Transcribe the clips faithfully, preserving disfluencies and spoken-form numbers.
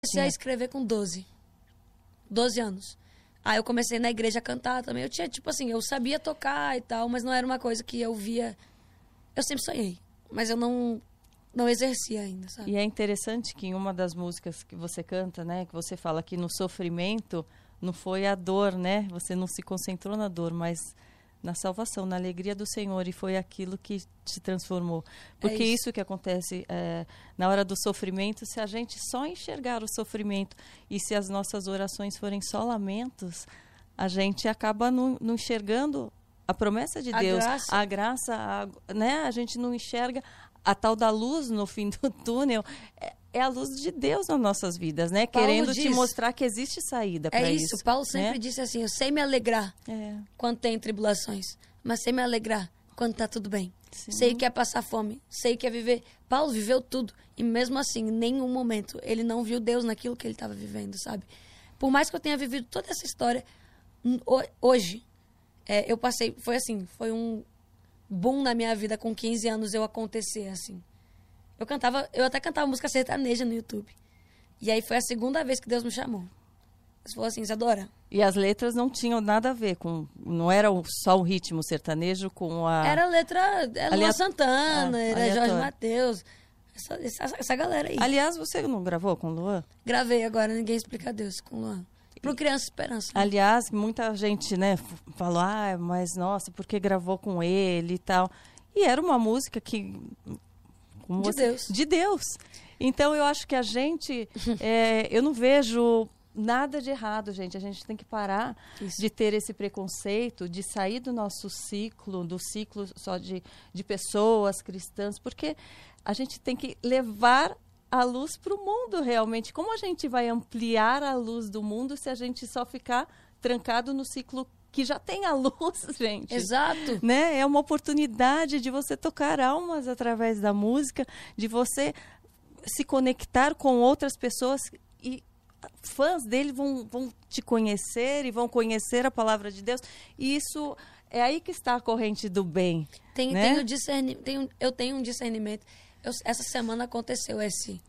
comecei a escrever com doze. doze anos. Aí eu comecei na igreja a cantar também. Eu tinha, tipo assim, eu sabia tocar e tal, mas não era uma coisa que eu via... Eu sempre sonhei, mas eu não, não exercia ainda, sabe? E é interessante que em uma das músicas que você canta, né, que você fala que no sofrimento não foi a dor, né? Você não se concentrou na dor, mas na salvação, na alegria do Senhor, e foi aquilo que te transformou. Porque É isso. isso que acontece é, na hora do sofrimento, se a gente só enxergar o sofrimento e se as nossas orações forem só lamentos, a gente acaba não, não enxergando a promessa de A Deus, graça. a graça, a, né? A gente não enxerga a tal da luz no fim do túnel. É, é a luz de Deus nas nossas vidas, né? Paulo Querendo diz, te mostrar que existe saída para É isso. isso, Paulo sempre né? disse assim, eu sei me alegrar É. quando tem tribulações, mas sei me alegrar quando tá tudo bem. Sim. Sei que é passar fome, sei que é viver. Paulo viveu tudo, e mesmo assim, em nenhum momento, ele não viu Deus naquilo que ele estava vivendo, sabe? Por mais que eu tenha vivido toda essa história, hoje, é, eu passei, foi assim, foi um boom na minha vida com quinze anos eu acontecer, assim. Eu cantava, eu até cantava música sertaneja no YouTube. E aí foi a segunda vez que Deus me chamou. Ele falou assim, Isadora. E as letras não tinham nada a ver com... Não era só o ritmo sertanejo com a... Era letra... Era Luan Santana, ah, era aleatório. Jorge Mateus. Essa, essa, essa galera aí. Aliás, você não gravou com o Luan? Gravei agora, Ninguém Explica Deus, com o Luan. Pro Criança Esperança. Né? Aliás, muita gente, né, falou, ah, mas nossa, porque gravou com ele e tal. E era uma música que... Como De você, Deus. De Deus. Então, eu acho que a gente... é, eu não vejo nada de errado, gente. A gente tem que parar Isso. de ter esse preconceito, de sair do nosso ciclo, do ciclo só de, de pessoas cristãs, porque a gente tem que levar a luz para o mundo, realmente. Como a gente vai ampliar a luz do mundo se a gente só ficar trancado no ciclo que já tem a luz, gente? Exato. Né? É uma oportunidade de você tocar almas através da música, de você se conectar com outras pessoas e fãs dele vão, vão te conhecer e vão conhecer a palavra de Deus. E isso é aí que está a corrente do bem. Tem, né? tem o discerni, tem um, eu tenho um discernimento. Eu, essa semana aconteceu esse...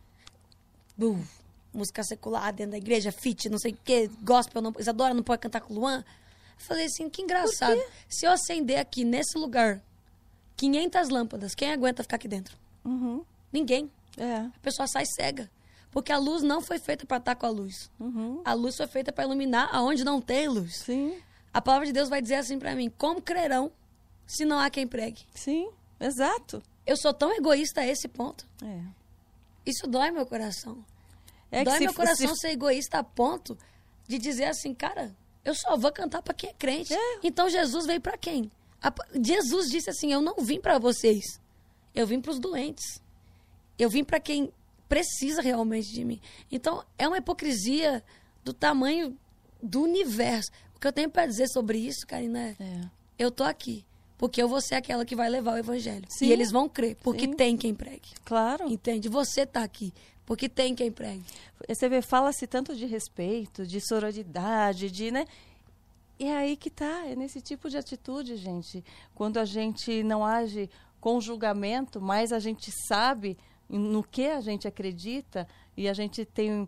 Uh, música secular dentro da igreja, fit, não sei o que, gospel, não, Isadora não pode cantar com o Luan. Eu falei assim, que engraçado. Se eu acender aqui, nesse lugar, quinhentas lâmpadas, quem aguenta ficar aqui dentro? Uhum. Ninguém. É. A pessoa sai cega. Porque a luz não foi feita para estar com a luz. Uhum. A luz foi feita para iluminar aonde não tem luz. Sim. A palavra de Deus vai dizer assim para mim, como crerão se não há quem pregue? Sim, exato. Eu sou tão egoísta a esse ponto. É. Isso dói meu coração. É dói que se, meu coração se... ser egoísta a ponto de dizer assim, cara, eu só vou cantar para quem é crente. É. Então Jesus veio para quem? A, Jesus disse assim, eu não vim para vocês. Eu vim para os doentes. Eu vim para quem precisa realmente de mim. Então, é uma hipocrisia do tamanho do universo. O que eu tenho para dizer sobre isso, Karina, é, É. eu tô aqui porque eu vou ser aquela que vai levar o evangelho. Sim. E eles vão crer, porque Sim. tem quem pregue. Claro. Entende? Você tá aqui, porque tem quem pregue. Você vê, fala-se tanto de respeito, de sororidade, de, né? E é aí que tá, é nesse tipo de atitude, gente. Quando a gente não age com julgamento, mas a gente sabe no que a gente acredita e a gente tem,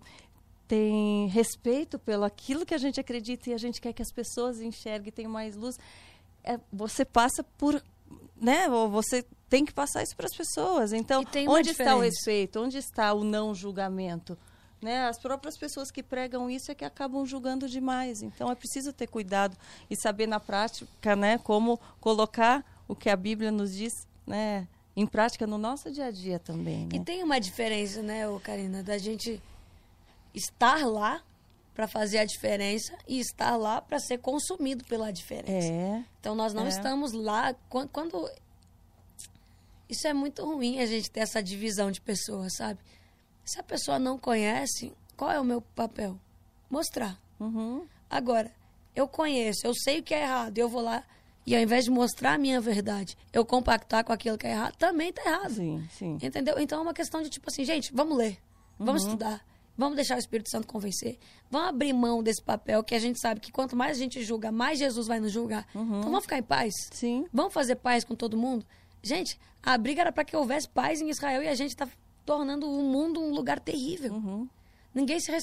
tem respeito pelo aquilo que a gente acredita e a gente quer que as pessoas enxerguem e tenham mais luz, é, você passa por... Né? Ou você tem que passar isso para as pessoas. Então, onde está o respeito? Onde está o não julgamento? Né? As próprias pessoas que pregam isso é que acabam julgando demais. Então, é preciso ter cuidado e saber na prática, né, como colocar o que a Bíblia nos diz, né, em prática no nosso dia a dia também. Né? E tem uma diferença, né, ô Karina, da gente estar lá para fazer a diferença e estar lá para ser consumido pela diferença. É, então, nós não é. estamos lá... Quando, quando... Isso é muito ruim, a gente ter essa divisão de pessoas, sabe? Se a pessoa não conhece, qual é o meu papel? Mostrar. Uhum. Agora, eu conheço, eu sei o que é errado, eu vou lá e ao invés de mostrar a minha verdade, eu compactar com aquilo que é errado, também tá errado. Sim, sim. Entendeu? Então é uma questão de tipo assim, gente, vamos ler, vamos Uhum. estudar, vamos deixar o Espírito Santo convencer, vamos abrir mão desse papel que a gente sabe que quanto mais a gente julga, mais Jesus vai nos julgar. Uhum. Então vamos ficar em paz? Sim. Vamos fazer paz com todo mundo? Gente, a briga era para que houvesse paz em Israel e a gente tá tornando o mundo um lugar terrível. Uhum. ninguém se